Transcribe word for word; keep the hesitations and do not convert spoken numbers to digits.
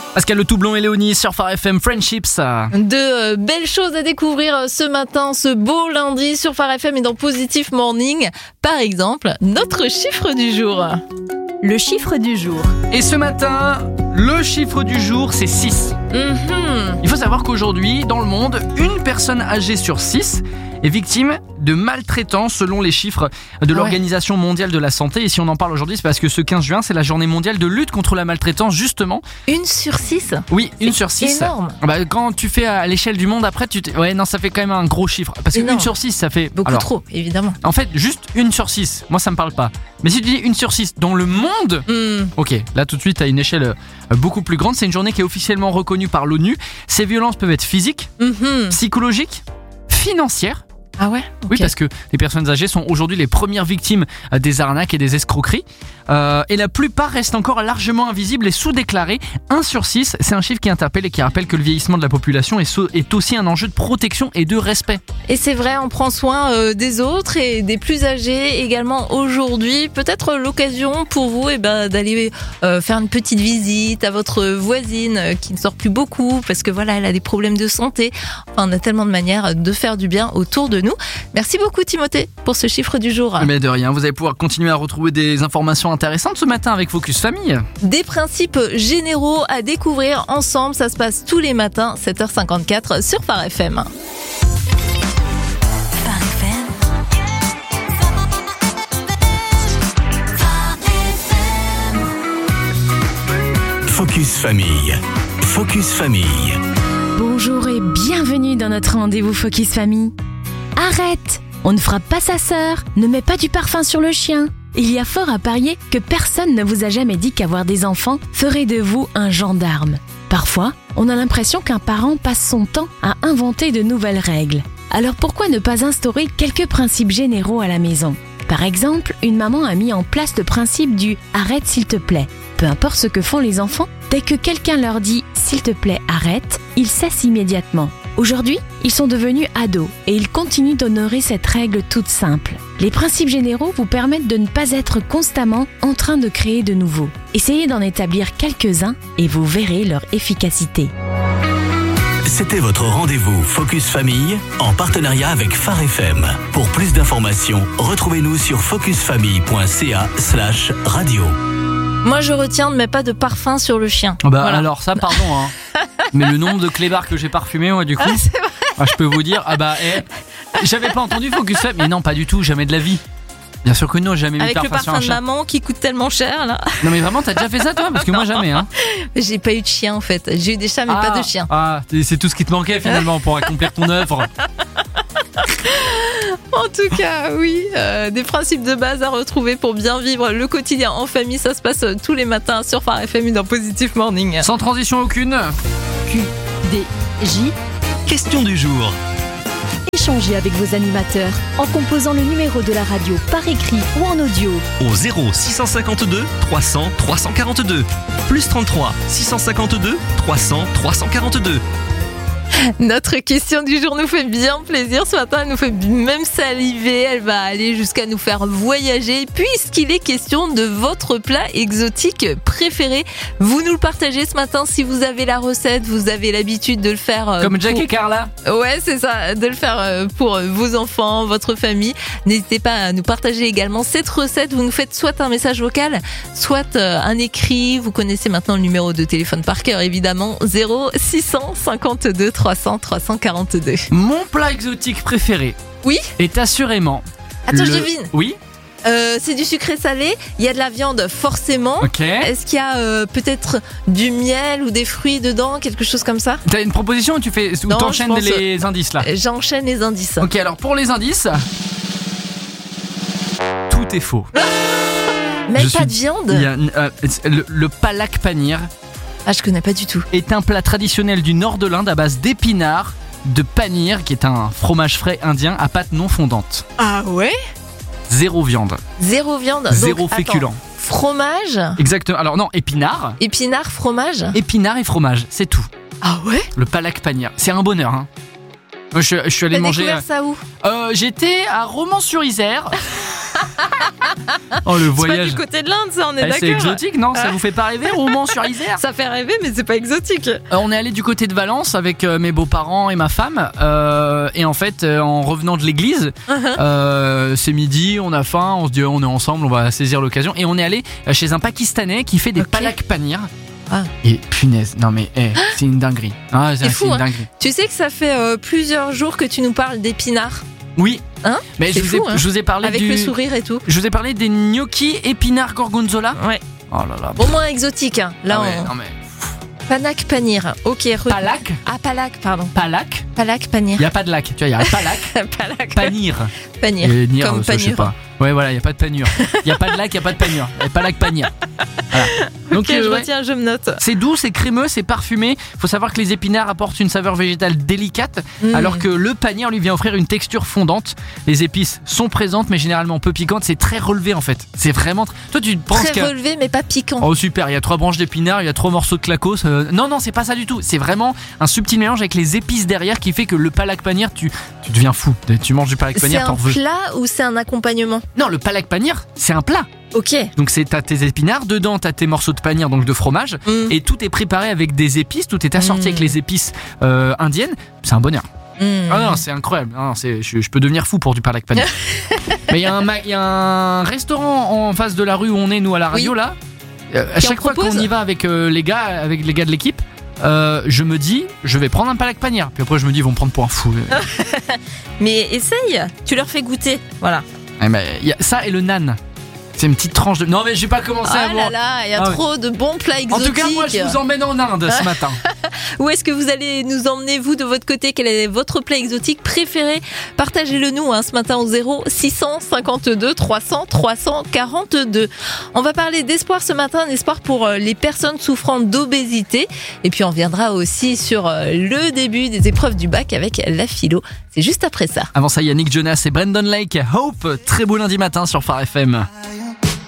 Pascal Le Toublon et Léonie sur Phare F M, Friendships. De euh, belles choses à découvrir euh, ce matin, ce beau lundi sur Phare F M et dans Positive Morning. Par exemple, notre chiffre du jour. Le chiffre du jour. Et ce matin, le chiffre du jour, c'est six. Mm-hmm. Il faut savoir qu'aujourd'hui, dans le monde, une personne âgée sur six est victime de maltraitance selon les chiffres de l'Organisation mondiale de la santé. Et si on en parle aujourd'hui, c'est parce que ce quinze juin, c'est la journée mondiale de lutte contre la maltraitance, justement. Une sur six. Oui, une sur six. C'est énorme. Bah, quand tu fais à l'échelle du monde, après, tu t'es... ouais, non, ça fait quand même un gros chiffre. Parce que Énorme. une sur six, ça fait... Beaucoup Alors, trop, évidemment. En fait, juste une sur six, moi ça me parle pas. Mais si tu dis une sur six dans le monde, Mm. ok, là tout de suite à une échelle euh, beaucoup plus grande. C'est une journée qui est officiellement reconnue par l'ONU. Ces violences peuvent être physiques, Mm-hmm. psychologiques, financières. Ah ouais, Oui, ok. parce que les personnes âgées sont aujourd'hui les premières victimes euh, des arnaques et des escroqueries. Euh, et la plupart restent encore largement invisibles et sous-déclarés. un sur six, c'est un chiffre qui interpelle et qui rappelle que le vieillissement de la population est, so- est aussi un enjeu de protection et de respect. Et c'est vrai, on prend soin euh, des autres et des plus âgés également aujourd'hui. Peut-être l'occasion pour vous eh ben, d'aller euh, faire une petite visite à votre voisine euh, qui ne sort plus beaucoup parce que voilà, elle a des problèmes de santé. Enfin, on a tellement de manières de faire du bien autour de nous. Merci beaucoup Timothée pour ce chiffre du jour. Mais de rien, vous allez pouvoir continuer à retrouver des informations intéressantes ce matin avec Focus Famille. Des principes généraux à découvrir ensemble, ça se passe tous les matins, sept heures cinquante-quatre sur Phare F M. Phare F M. Focus Famille. Focus Famille. Bonjour et bienvenue dans notre rendez-vous Focus Famille. Arrête! On ne frappe pas sa sœur, ne mets pas du parfum sur le chien. Il y a fort à parier que personne ne vous a jamais dit qu'avoir des enfants ferait de vous un gendarme. Parfois, on a l'impression qu'un parent passe son temps à inventer de nouvelles règles. Alors pourquoi ne pas instaurer quelques principes généraux à la maison ? Par exemple, une maman a mis en place le principe du « arrête s'il te plaît ». Peu importe ce que font les enfants, dès que quelqu'un leur dit « s'il te plaît, arrête », ils cessent immédiatement. Aujourd'hui, ils sont devenus ados et ils continuent d'honorer cette règle toute simple. Les principes généraux vous permettent de ne pas être constamment en train de créer de nouveaux. Essayez d'en établir quelques-uns et vous verrez leur efficacité. C'était votre rendez-vous Focus Famille en partenariat avec Phare F M. Pour plus d'informations, retrouvez-nous sur focusfamille.ca slash radio. Moi je retiens, ne mets pas de parfum sur le chien. Bah Voilà. alors ça, pardon, hein. Mais le nombre de clébards que j'ai parfumé, moi, du coup, Ah, c'est vrai. ah, je peux vous dire, ah bah, eh, j'avais pas entendu Focus Famille, mais non, pas du tout, jamais de la vie. Bien sûr que non, jamais mis Avec de le parfum sur un parfum de chien. maman qui coûte tellement cher là. Non mais vraiment, t'as déjà fait ça toi ? Parce que moi jamais, hein. J'ai pas eu de chien en fait. J'ai eu des chats mais Ah, pas de chien. Ah, c'est c'est tout ce qui te manquait finalement pour accomplir ton œuvre. En tout cas, oui, euh, des principes de base à retrouver pour bien vivre le quotidien en famille. Ça se passe euh, tous les matins sur Phare F M dans Positive Morning. Sans transition aucune. Q, D, J. Question du jour. Échangez avec vos animateurs en composant le numéro de la radio par écrit ou en audio. Au zéro six cent cinquante-deux trois cents trois cent quarante-deux. Plus trente-trois six cent cinquante-deux trois cents trois cent quarante-deux. Notre question du jour nous fait bien plaisir. Ce matin, elle nous fait même saliver. Elle va aller jusqu'à nous faire voyager puisqu'il est question de votre plat exotique préféré. Vous nous le partagez ce matin si vous avez la recette, vous avez l'habitude de le faire. euh, Comme Jack pour- et Carla. Ouais, c'est ça, de le faire euh, pour euh, vos enfants, votre famille. N'hésitez pas à nous partager également cette recette. Vous nous faites soit un message vocal, soit euh, un écrit. Vous connaissez maintenant le numéro de téléphone par cœur, évidemment. zéro six cent cinquante-deux trois cents trois cent quarante-deux. Mon plat exotique préféré Oui. est assurément. Attends, je le- devine. Oui. Euh, c'est du sucré salé. Il y a de la viande, forcément. Ok. Est-ce qu'il y a euh, peut-être du miel ou des fruits dedans, quelque chose comme ça? T'as une proposition ou tu fais ou Non, t'enchaînes je pense- les indices là? J'enchaîne les indices. Ok, alors pour les indices, tout est faux. Même Je pas suis- de viande. Il y a, euh, le, le palak paneer Ah, je connais pas du tout. est un plat traditionnel du nord de l'Inde à base d'épinards, de paneer, qui est un fromage frais indien à pâte non fondante. Ah ouais? Zéro viande, Zéro viande. Donc, zéro attends. féculent. Fromage, Exactement. Alors non, épinards, épinards, fromage. épinards et fromage, c'est tout. Ah ouais? Le palak paneer, c'est un bonheur. Hein. Moi, je, je suis allé T'as manger. découvert ça où? Euh, J'étais à Romans-sur-Isère. Oh le C'est pas voyage. du côté de l'Inde, ça, on est Eh, d'accord. c'est exotique, non? Ça vous fait pas rêver, Romans-sur-Isère? Ça fait rêver, mais c'est pas exotique. Euh, on est allé du côté de Valence avec euh, mes beaux-parents et ma femme. Euh, et en fait, euh, en revenant de l'église, euh, c'est midi, on a faim, on se dit on est ensemble, on va saisir l'occasion. Et on est allé euh, chez un Pakistanais qui fait des Ok. palak paneer. Ah. Et punaise, non mais hey, c'est une dinguerie. Ah, c'est C'est c'est fou, une hein. dinguerie. Tu sais que ça fait euh, plusieurs jours que tu nous parles d'épinards, Oui. Hein Mais je C'est vous, ai, fou, hein. je vous ai parlé avec du. le sourire et tout. Je vous ai parlé des gnocchis épinards gorgonzola. Ouais. Oh là là. Au moins exotique, hein. Là, Ah ouais, on... non mais Panak Panir. Ok, re- palak, Ah, Palak, pardon. palak. Palak Panir. Il y a pas de lac, tu vois, il y a un palak, Palak panir. Panir. Et nir, Comme ça, je sais panure. pas. Ouais, voilà, il y a pas de panure. Il y a pas de lac, il y a pas de panure. Il y a pas lac panir. Voilà. Donc Ok, euh, je ouais. retiens, je me note. C'est doux, c'est crémeux, c'est parfumé. Faut savoir que les épinards apportent une saveur végétale délicate, Mm. alors que le panir lui vient offrir une texture fondante. Les épices sont présentes, mais généralement peu piquantes. C'est très relevé en fait. C'est vraiment. Toi, tu penses Très que. relevé, mais pas piquant. Oh super, il y a trois branches d'épinards, il y a trois morceaux de clacos. euh, Non, non, c'est pas ça du tout. C'est vraiment un subtil mélange avec les épices derrière qui fait que le palak panir, tu, tu deviens fou. Tu manges du palak C'est panir, t'en un veux. plat ou c'est un accompagnement? Non, le palak panir, c'est un plat. Ok. Donc c'est t'as tes épinards, dedans t'as tes morceaux de panir, donc de fromage, Mm. et tout est préparé avec des épices, tout est assorti Mm. avec les épices euh, indiennes. C'est un bonheur. Mm. Ah non, c'est incroyable. Ah non, c'est, je, je peux devenir fou pour du palak panir. Mais il y, a un ma- il y a un restaurant en face de la rue où on est nous à la radio Oui. là. Euh, à Qui en chaque fois propose qu'on y va avec euh, les gars, avec les gars de l'équipe. Euh, je me dis, je vais prendre un palak panir. Puis après, je me dis, ils vont me prendre pour un fou. Mais essaye, tu leur fais goûter. Voilà. Ouais, mais il y a ça et le nan. C'est une petite tranche de. Non, mais je vais pas commencer à Ah voir. là là, il y a Ah ouais. trop de bons plats En exotiques. tout cas, moi, je vous emmène en Inde ce matin. Où est-ce que vous allez nous emmener, vous, de votre côté? Quel est votre plat exotique préféré? Partagez-le nous hein, ce matin au zéro six cent cinquante-deux trois cents trois cent quarante-deux. On va parler d'espoir ce matin, d'espoir pour euh, les personnes souffrant d'obésité. Et puis on viendra aussi sur euh, le début des épreuves du bac avec la philo. C'est juste après ça. Avant ça, Yannick Jonas et Brandon Lake. Hope, très beau lundi matin sur Phare F M.